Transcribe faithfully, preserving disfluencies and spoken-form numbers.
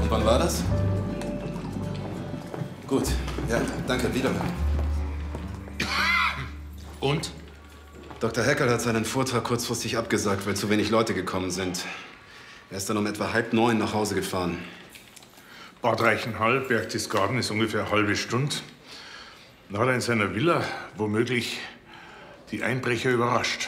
Wann war das? Gut, ja, danke, wiederhören. Und? Doktor Heckel hat seinen Vortrag kurzfristig abgesagt, weil zu wenig Leute gekommen sind. Er ist dann um etwa halb neun nach Hause gefahren. Bad Reichenhall, Berchtesgaden ist ungefähr eine halbe Stunde. Dann hat er in seiner Villa womöglich die Einbrecher überrascht.